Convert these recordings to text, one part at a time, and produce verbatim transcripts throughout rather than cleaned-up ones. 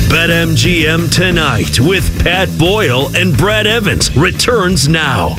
BetMGM Tonight with Pat Boyle and Brad Evans returns now.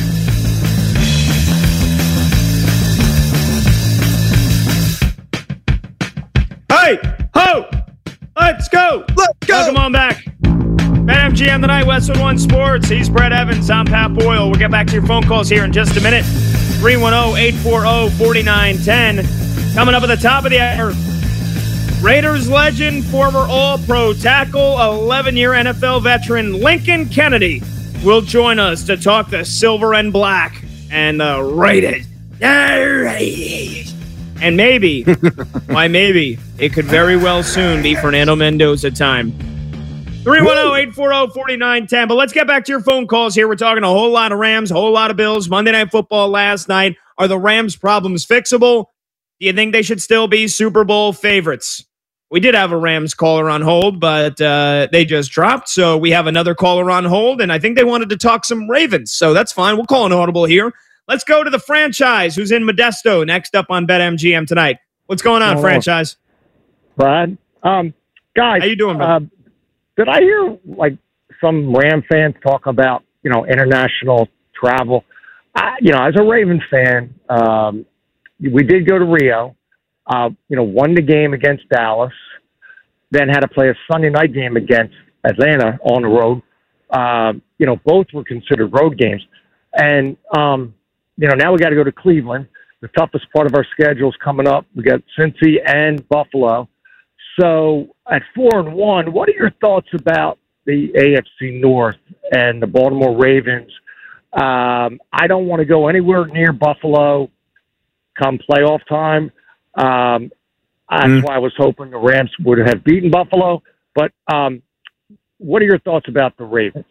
Hey, ho, let's go. Let's go. Welcome on back. BetMGM Tonight, Westwood One Sports. He's Brad Evans. I'm Pat Boyle. We'll get back to your phone calls here in just a minute. three one zero, eight four zero, four nine one zero. Coming up at the top of the hour, Raiders legend, former All-Pro tackle, eleven-year N F L veteran Lincoln Kennedy will join us to talk the silver and black and the Raiders. The Raiders. And maybe, why maybe, it could very well soon be Fernando Mendoza time. three one zero, eight four zero, four nine one zero. But let's get back to your phone calls here. We're talking a whole lot of Rams, a whole lot of Bills. Monday Night Football last night. Are the Rams' problems fixable? Do you think they should still be Super Bowl favorites? We did have a Rams caller on hold, but uh, they just dropped. So we have another caller on hold, and I think they wanted to talk some Ravens. So that's fine. We'll call an audible here. Let's go to the franchise who's in Modesto next up on BetMGM Tonight. What's going on, oh, franchise? Brad. Um, guys. How you doing, brother? Uh, did I hear like some Ram fans talk about, you know, international travel? I, you know, as a Ravens fan, um, we did go to Rio. Uh, you know, won the game against Dallas, then had to play a Sunday night game against Atlanta on the road. Uh, you know, both were considered road games. And, um, you know, now we got to go to Cleveland. The toughest part of our schedule is coming up. We got Cincy and Buffalo. So at four and one, what are your thoughts about the A F C North and the Baltimore Ravens? Um, I don't want to go anywhere near Buffalo come playoff time. Um, that's mm. why I was hoping the Rams would have beaten Buffalo. But um, what are your thoughts about the Ravens?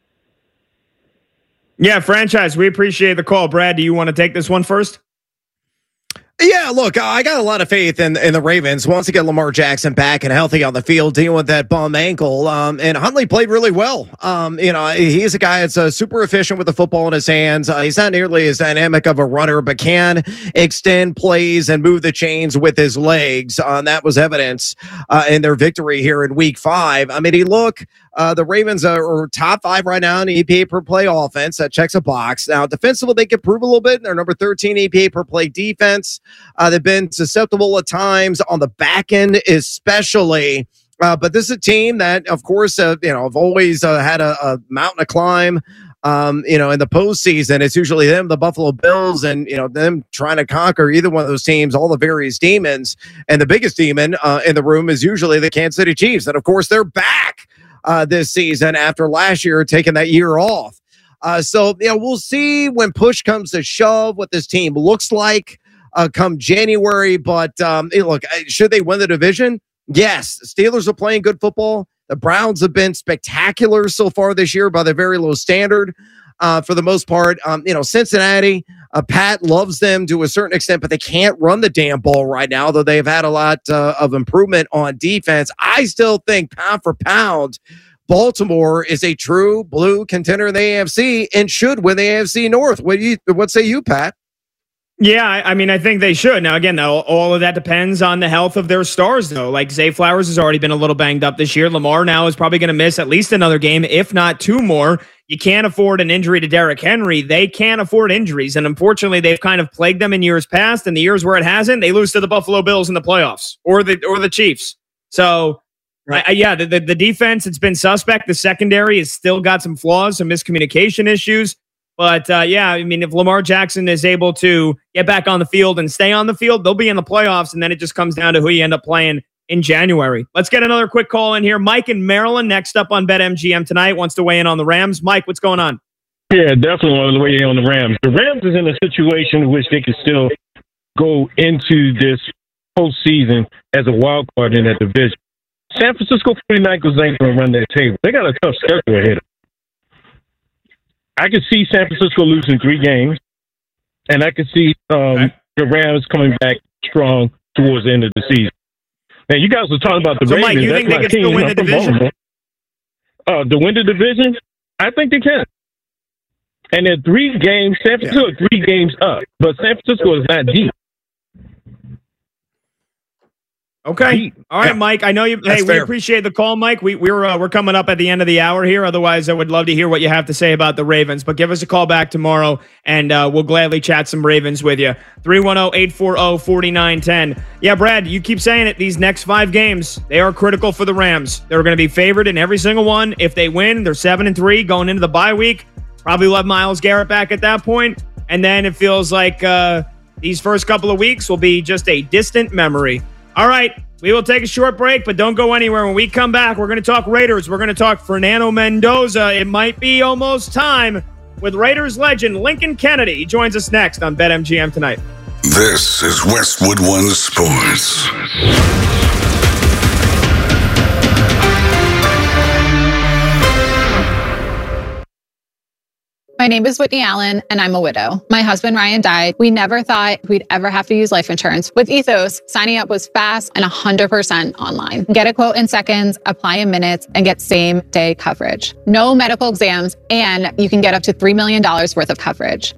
Yeah, franchise, we appreciate the call. Brad, do you want to take this one first? Yeah, look, I got a lot of faith in, in the Ravens. Once they get Lamar Jackson back and healthy on the field, dealing with that bum ankle, um, and Huntley played really well. Um, you know, he's a guy that's uh, super efficient with the football in his hands. Uh, he's not nearly as dynamic of a runner, but can extend plays and move the chains with his legs. Uh, and that was evidence uh, in their victory here in Week Five. I mean, he look. Uh, the Ravens are, are top five right now in E P A per play offense. That checks a box. Now, defensively, they can prove a little bit. They're number thirteen E P A per play defense. Uh, they've been susceptible at times on the back end, especially. Uh, but this is a team that, of course, uh, you know, have always uh, had a, a mountain to climb. Um, you know, in the postseason, it's usually them, the Buffalo Bills, and, you know, them trying to conquer either one of those teams, all the various demons. And the biggest demon uh, in the room is usually the Kansas City Chiefs. And, of course, they're back. Uh, this season after last year taking that year off. Uh, so, you know, we'll see when push comes to shove what this team looks like uh, come January. But um, hey, look, should they win the division? Yes. The Steelers are playing good football. The Browns have been spectacular so far this year by the very low standard. Uh, for the most part, um, you know, Cincinnati, uh, Pat loves them to a certain extent, but they can't run the damn ball right now, though they've had a lot uh, of improvement on defense. I still think pound for pound, Baltimore is a true blue contender in the A F C and should win the A F C North. What do you, what say you, Pat? Yeah, I, I mean, I think they should. Now, again, though, all of that depends on the health of their stars, though. Like, Zay Flowers has already been a little banged up this year. Lamar now is probably going to miss at least another game, if not two more. You can't afford an injury to Derrick Henry. They can't afford injuries. And unfortunately, they've kind of plagued them in years past. And the years where it hasn't, they lose to the Buffalo Bills in the playoffs or the or the Chiefs. So, right. I, I, yeah, the, the, the defense, it's been suspect. The secondary has still got some flaws, some miscommunication issues. But, uh, yeah, I mean, if Lamar Jackson is able to get back on the field and stay on the field, they'll be in the playoffs. And then it just comes down to who you end up playing in January. Let's get another quick call in here. Mike in Maryland, next up on BetMGM Tonight, wants to weigh in on the Rams. Mike, what's going on? Yeah, definitely want to weigh in on the Rams. The Rams is in a situation in which they can still go into this postseason as a wild card in that division. San Francisco forty-niners ain't going to run that table. They got a tough schedule ahead of them. I could see San Francisco losing three games, and I could see um, okay. the Rams coming back strong towards the end of the season. Now, you guys were talking about the so Ravens. Mike, you think they can still win the division? Uh, to win the division, I think they can. And they're three games, San Francisco yeah. three games up, but San Francisco is not deep. Okay. All right, Yeah. Mike. I know you. That's hey, fair. we appreciate the call, Mike. We we're uh, we're coming up at the end of the hour here. Otherwise, I would love to hear what you have to say about the Ravens. But give us a call back tomorrow, and uh, we'll gladly chat some Ravens with you. three one zero, eight four zero, four nine one zero. Yeah, Brad, you keep saying it. These next five games, they are critical for the Rams. They're going to be favored in every single one. If they win, they're seven and three going into the bye week. Probably will have Myles Garrett back at that point, and then it feels like uh, these first couple of weeks will be just a distant memory. All right. We will take a short break, but don't go anywhere. When we come back, we're going to talk Raiders. We're going to talk Fernando Mendoza. It might be almost time with Raiders legend Lincoln Kennedy. He joins us next on BetMGM tonight. This is Westwood One Sports. My name is Whitney Allen, and I'm a widow. My husband, Ryan, died. We never thought we'd ever have to use life insurance. With Ethos, signing up was fast and one hundred percent online. Get a quote in seconds, apply in minutes, and get same-day coverage. No medical exams, and you can get up to three million dollars worth of coverage.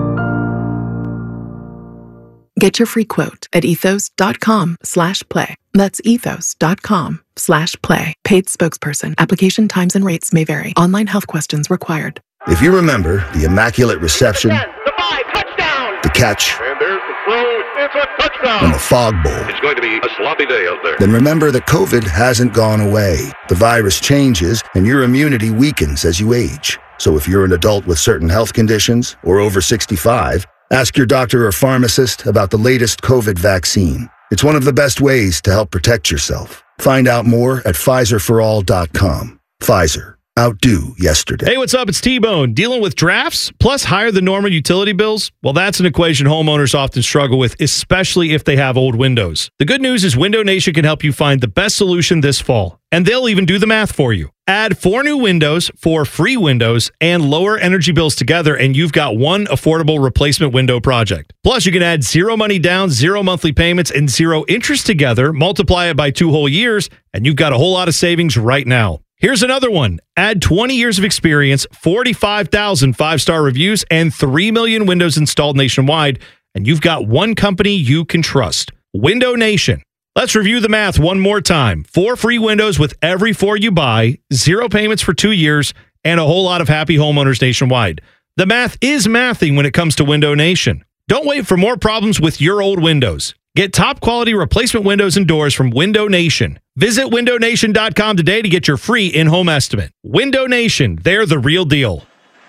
Get your free quote at ethos.com slash play. That's ethos.com slash play. Paid spokesperson. Application times and rates may vary. Online health questions required. If you remember the Immaculate Reception, the five, touchdown, the catch, and there's the throw, it's a touchdown, and the Fog Bowl, it's going to be a sloppy day out there. Then remember that COVID hasn't gone away. The virus changes, and your immunity weakens as you age. So if you're an adult with certain health conditions or over sixty-five, ask your doctor or pharmacist about the latest COVID vaccine. It's one of the best ways to help protect yourself. Find out more at Pfizer for all dot com. Pfizer. Outdo yesterday. Hey, what's up? It's T-Bone. Dealing with drafts plus higher than normal utility bills? Well, that's an equation homeowners often struggle with, especially if they have old windows. The good news is Window Nation can help you find the best solution this fall, and they'll even do the math for you. Add four new windows, four free windows, and lower energy bills together, and you've got one affordable replacement window project. Plus, you can add zero money down, zero monthly payments, and zero interest together, multiply it by two whole years, and you've got a whole lot of savings right now. Here's another one. Add twenty years of experience, forty-five thousand five-star reviews, and three million windows installed nationwide, and you've got one company you can trust. Window Nation. Let's review the math one more time. Four free windows with every four you buy, zero payments for two years, and a whole lot of happy homeowners nationwide. The math is mathing when it comes to Window Nation. Don't wait for more problems with your old windows. Get top quality replacement windows and doors from Window Nation. Visit window nation dot com today to get your free in-home estimate. Window Nation, they're the real deal.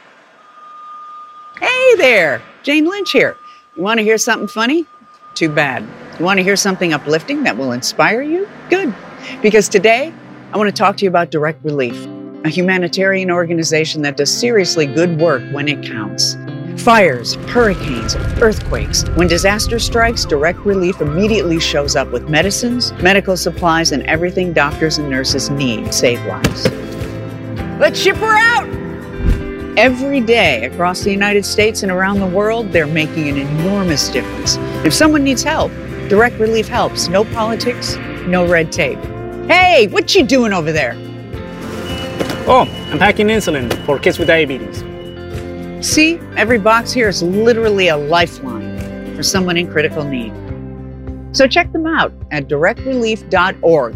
Hey there, Jane Lynch here. You want to hear something funny? Too bad. You want to hear something uplifting that will inspire you? Good. Because today, I want to talk to you about Direct Relief, a humanitarian organization that does seriously good work when it counts. Fires, hurricanes, earthquakes. When disaster strikes, Direct Relief immediately shows up with medicines, medical supplies, and everything doctors and nurses need to save lives. Let's ship her out! Every day across the United States and around the world, they're making an enormous difference. If someone needs help, Direct Relief helps. No politics, no red tape. Hey, what you doing over there? Oh, I'm packing insulin for kids with diabetes. See, every box here is literally a lifeline for someone in critical need. So check them out at direct relief dot org.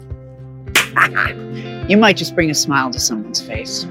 You might just bring a smile to someone's face.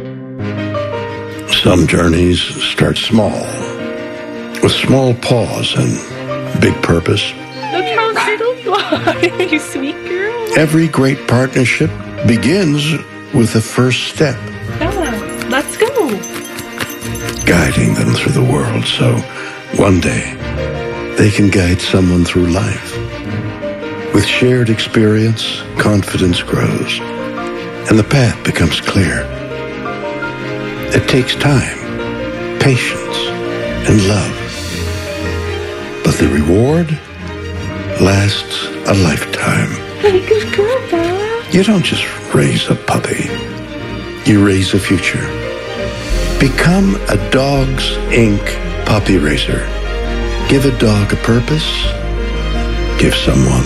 Some journeys start small, with small pause and big purpose. Look how little you are, you sweet girl. Every great partnership begins with the first step. Yeah, let's go. Guiding them through the world so one day they can guide someone through life. With shared experience, confidence grows, and the path becomes clear. It takes time, patience, and love. But the reward lasts a lifetime. Hey, good girl, Dad. You don't just raise a puppy. You raise a future. Become a Dogs Incorporated puppy raiser. Give a dog a purpose. Give someone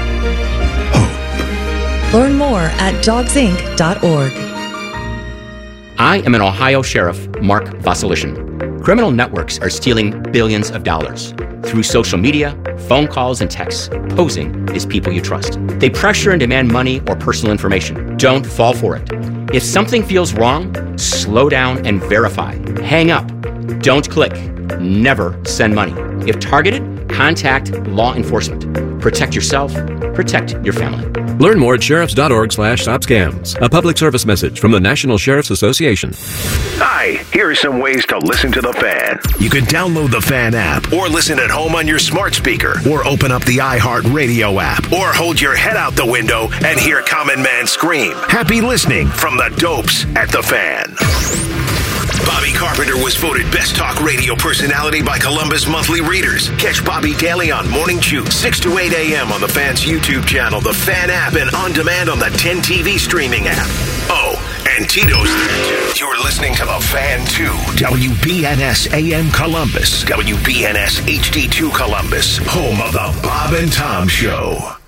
hope. Learn more at dogs inc dot org. I am an Ohio Sheriff, Mark Vasilishin. Criminal networks are stealing billions of dollars through social media, phone calls, and texts, posing as people you trust. They pressure and demand money or personal information. Don't fall for it. If something feels wrong, slow down and verify. Hang up. Don't click. Never send money. If targeted, contact law enforcement. Protect yourself. Protect your family. Learn more at sheriffs.org slash stop scams. A public service message from the National Sheriff's Association. Hi, here are some ways to listen to The Fan. You can download the Fan app, or listen at home on your smart speaker, or open up the iHeartRadio app, or hold your head out the window and hear Common Man scream. Happy listening from the Dopes at The Fan. Bobby Carpenter was voted Best Talk Radio Personality by Columbus Monthly Readers. Catch Bobby daily on Morning Chew, six to eight a.m. on the Fan's YouTube channel, the Fan app, and on demand on the ten T V streaming app. Oh, and Tito's there too. You're listening to the Fan two, W B N S A M Columbus, W B N S H D two Columbus, home of the Bob and Tom Show.